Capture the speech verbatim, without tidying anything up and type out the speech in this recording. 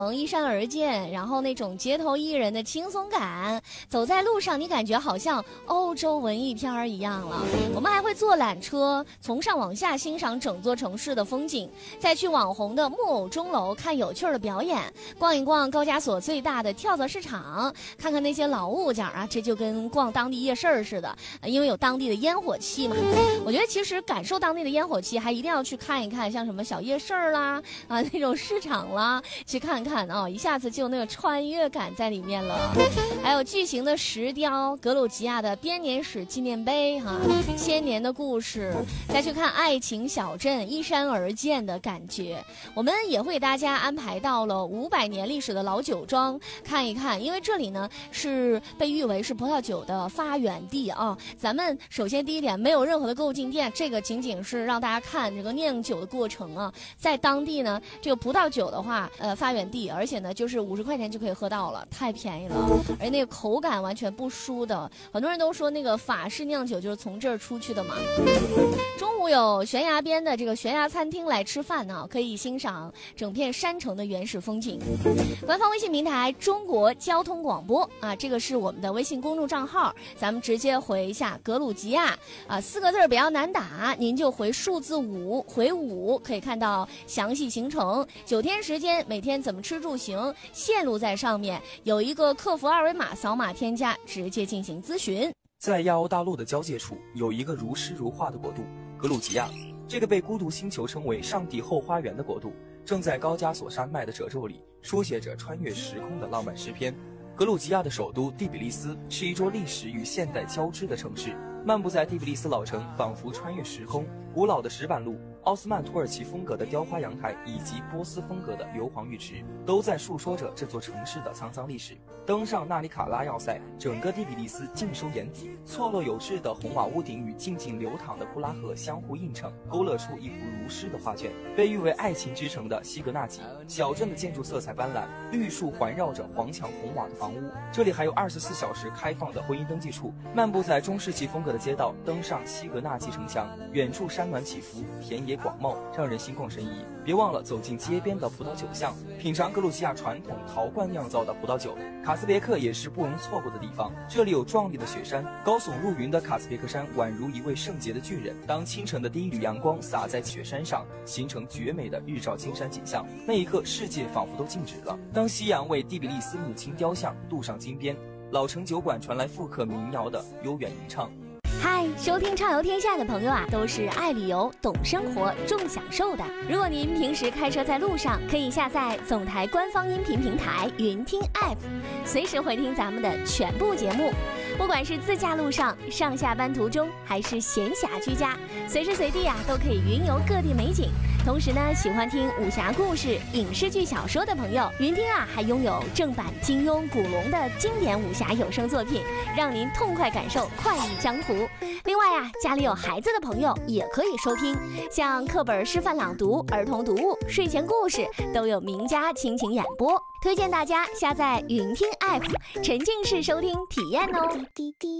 依山而建，然后那种街头艺人的轻松感，走在路上你感觉好像欧洲文艺片一样了。我们还会坐缆车从上往下欣赏整座城市的风景，再去网红的木偶钟楼看有趣的表演，逛一逛高加索最大的跳蚤市场，看看那些老物件啊，这就跟逛当地夜市似的，因为有当地的烟火气嘛。我觉得其实感受当地的烟火气还一定要去看一看，像什么小夜市啦啊那种市场啦，去看看啊、哦，一下子就有那个穿越感在里面了。还有巨型的石雕，格鲁吉亚的编年史纪念碑哈、啊，千年的故事，再去看爱情小镇依山而建的感觉。我们也会给大家安排到了五百年历史的老酒庄看一看，因为这里呢是被誉为是葡萄酒的发源地啊。咱们首先第一点，没有任何的购进店，这个仅仅是让大家看这个酿酒的过程啊。在当地呢，这个葡萄酒的话，呃，发源地，而且呢，就是五十块钱就可以喝到了，太便宜了，而且那个口感完全不输的。很多人都说那个法式酿酒就是从这儿出去的嘛。中午有悬崖边的这个悬崖餐厅来吃饭呢，可以欣赏整片山城的原始风景。官方微信平台中国交通广播啊，这个是我们的微信公众账号，咱们直接回一下格鲁吉亚啊，四个字比较难打，您就回数字五，回五可以看到详细行程，九天时间，每天怎么吃住行，线路在上面，有一个客服二维码，扫码添加，直接进行咨询。 在亚欧大陆的交界处，有一个如诗如画的国度——格鲁吉亚。这个被孤独星球称为上帝后花园的国度，正在高加索山脉的褶皱里书写着穿越时空的浪漫诗篇。格鲁吉亚的首都第比利斯是一座历史与现代交织的城市，漫步在第比利斯老城，仿佛穿越时空。古老的石板路、奥斯曼土耳其风格的雕花阳台以及波斯风格的硫磺浴池，都在述说着这座城市的沧桑历史。登上纳里卡拉要塞，整个第比利斯尽收眼底，错落有致的红瓦屋顶与静静流淌的布拉河相互映衬，勾勒出一幅如诗的画卷。被誉为爱情之城的西格纳吉小镇的建筑色彩斑斓，绿树环绕着黄墙红瓦的房屋，这里还有二十四小时开放的婚姻登记处。漫步在中世纪风格的街道，登上西格纳吉城墙，远处山峦起伏，田野广袤，让人心旷神怡。别忘了走进街边的葡萄酒巷，品尝格鲁吉亚传统陶罐酿造的葡萄酒。卡斯别克也是不容错过的地方，这里有壮丽的雪山，高耸入云的卡斯别克山宛如一位圣洁的巨人。当清晨的第一缕阳光洒在雪山上，形成绝美的日照金山景象，那一刻世界仿佛都静止了。当夕阳为第比利斯母亲雕像镀上金边，老城酒馆传来复刻民谣的悠远吟唱。 嗨，收听畅游天下的朋友啊，都是爱旅游、懂生活、重享受的。如果您平时开车在路上，可以下载总台官方音频平台云听 App， 随时回听咱们的全部节目。不管是自驾路上、上下班途中，还是闲暇居家，随时随地啊都可以云游各地美景。同时呢，喜欢听武侠故事、影视剧小说的朋友，云听啊还拥有正版金庸、古龙的经典武侠有声作品，让您痛快感受快意江湖。另外啊，家里有孩子的朋友也可以收听，像课本示范朗读、儿童读物、睡前故事都有名家倾情演播，推荐大家下载云听 App， 沉浸式收听体验哦。